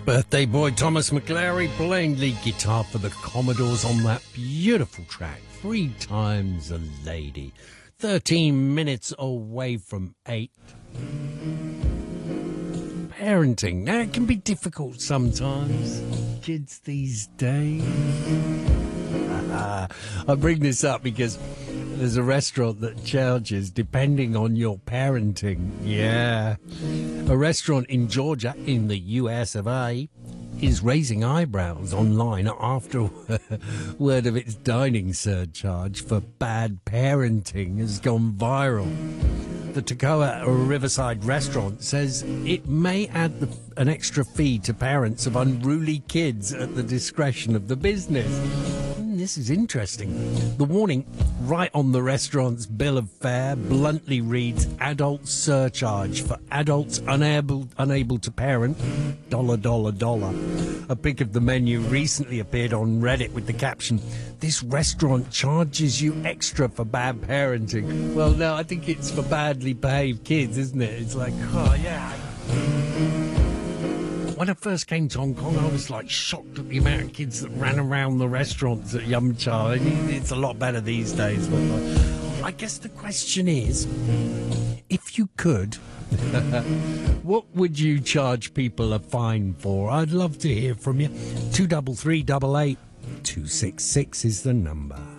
Birthday boy Thomas McClary playing lead guitar for the Commodores on that beautiful track, 3 Times a Lady. 13 minutes away from 8. Parenting. Now, it can be difficult sometimes. Kids these days. I bring this up because there's a restaurant that charges depending on your parenting. Yeah. A restaurant in Georgia, in the US of A, is raising eyebrows online after word of its dining surcharge for bad parenting has gone viral. The Toccoa Riverside restaurant says it may add an extra fee to parents of unruly kids at the discretion of the business. This is interesting. The warning right on the restaurant's bill of fare bluntly reads adult surcharge for adults unable to parent, $. A pic of the menu recently appeared on Reddit with the caption, "This restaurant charges you extra for bad parenting." Well, no, I think it's for badly behaved kids, isn't it? It's like, oh yeah. When I first came to Hong Kong, I was like shocked at the amount of kids that ran around the restaurants at Yum Cha. It's a lot better these days. But I guess the question is, if you could, what would you charge people a fine for? I'd love to hear from you. 23388 266 is the number.